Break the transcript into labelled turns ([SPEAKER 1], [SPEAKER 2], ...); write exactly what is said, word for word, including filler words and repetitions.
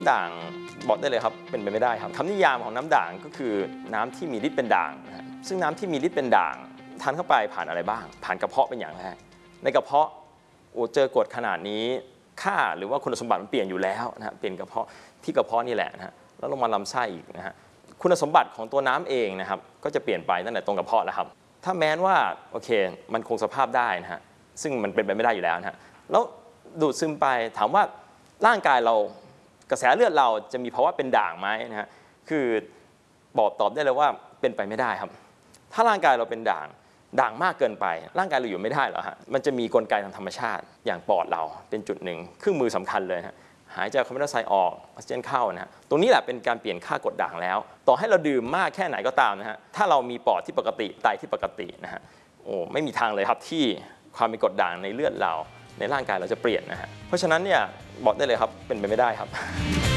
[SPEAKER 1] ด่างบอกได้เลยครับเป็นไปไม่ได้ครับคำนิยามของน้ำด่างก็คือน้ำที่มีฤทธิ์เป็นด่างนะซึ่งน้ำที่มีฤทธิ์เป็นด่างทานเข้าไปผ่านอะไรบ้างผ่านกระเพาะเป็นอย่างแรกในกระเพาะโอ้เจอกรดขนาดนี้ค่าหรือว่าคุณสมบัติมันเปลี่ยนอยู่แล้วนะฮะเป็นกระเพาะที่กระเพาะนี่แหละนะฮะแล้วลงมาลำไส้อีกนะฮะคุณสมบัติของตัวน้ำเองนะครับก็จะเปลี่ยนไปตั้งแต่ตรงกระเพาะแล้วครับถ้าแม้นว่าโอเคมันคงสภาพได้นะฮะซึ่งมันเป็นไปไม่ได้อยู่แล้วนะฮะแล้วดูดซึมไปถามว่าร่างกายเรากระแสเลือดเราจะมีภาวะเป็นด่างไหมนะฮะคือบอกตอบได้เลยว่าเป็นไปไม่ได้ครับถ้าร่างกายเราเป็นด่างด่างมากเกินไปร่างกายเราอยู่ไม่ได้หรอฮะมันจะมีกลไกทางธรรมชาติอย่างปอดเราเป็นจุดหนึ่งเครื่องมือสำคัญเลยฮะหายใจคาร์บอนไดออกไซด์ออกออกซิเจนเข้านะฮะตรงนี้แหละเป็นการเปลี่ยนค่ากรดด่างแล้วต่อให้เราดื่มมากแค่ไหนก็ตามนะฮะถ้าเรามีปอดที่ปกติไตที่ปกตินะฮะโอ้ไม่มีทางเลยครับที่ความเป็นกรดด่างในเลือดเราในร่างกายเราจะเปลี่ยนนะฮะเพราะฉะนั้นเนี่ยบอกได้เลยครับเป็นไปไม่ได้ครับ